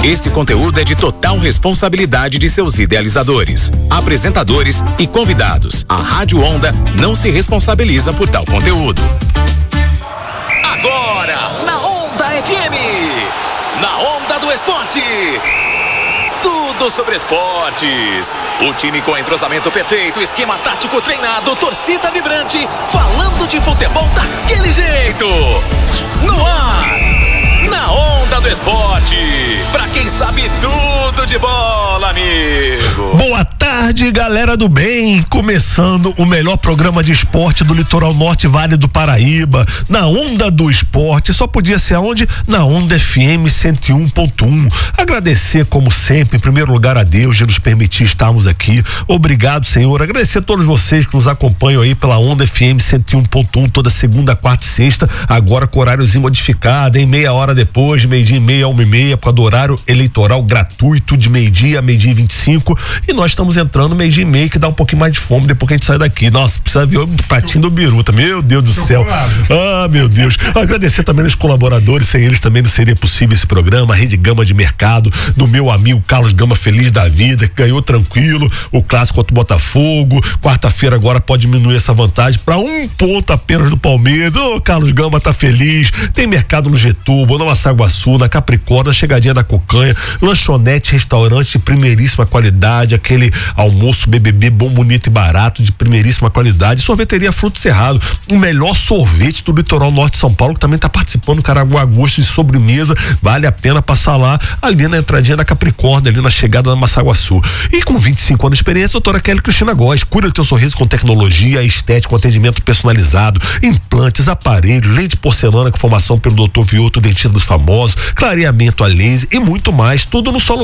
Esse conteúdo é de total responsabilidade de seus idealizadores, apresentadores e convidados. A Rádio Onda não se responsabiliza por tal conteúdo. Agora, na Onda FM, na Onda do Esporte. Tudo sobre esportes. O time com entrosamento perfeito, esquema tático treinado, torcida vibrante, falando de futebol daquele jeito. No ar, na Onda do Esporte. Pra quem sabe tudo de bola, amigo. Boa tarde, galera do bem. Começando o melhor programa de esporte do Litoral Norte, Vale do Paraíba, na Onda do Esporte. Só podia ser aonde? Na Onda FM 101.1. Agradecer, como sempre, em primeiro lugar a Deus de nos permitir estarmos aqui. Obrigado, Senhor. Agradecer a todos vocês que nos acompanham aí pela Onda FM 101.1 toda segunda, quarta e sexta, agora com horáriozinho modificado, em meia hora depois, meio-dia e meia, 1h30, por causa do horário eleitoral gratuito de meio-dia a meio-dia e 25. E nós estamos entrando meio-dia e meio, que dá um pouquinho mais de fome depois que a gente sai daqui. Nossa, precisa ver o pratinho do biruta. Meu Deus do céu. Ah, meu Deus. Agradecer também aos colaboradores, sem eles também não seria possível esse programa. A Rede Gama de Mercado, do meu amigo Carlos Gama, feliz da vida, que ganhou tranquilo o clássico contra o Botafogo. Quarta-feira agora pode diminuir essa vantagem para 1 ponto apenas do Palmeiras. Ô, Carlos Gama tá feliz. Tem mercado no Getúbal, na Massaguaçu, na Capricórnio, na chegadinha da Cocanha, lanchonete, restaurante de primeiríssima qualidade, aquele almoço BBB bom, bonito e barato de primeiríssima qualidade. Sorveteria Fruto Cerrado, o melhor sorvete do litoral norte de São Paulo, que também tá participando do Caraguá Gosto de sobremesa. Vale a pena passar lá, ali na entradinha da Capricórnio, ali na chegada da Massaguaçu. E com 25 anos de experiência, doutora Kelly Cristina Góes, cuida do teu sorriso com tecnologia, estética, atendimento personalizado, implantes, aparelhos, lente de porcelana com formação pelo Dr. Vioto, dentista dos famosos, clareamento a laser e muito mais, tudo no só lugar.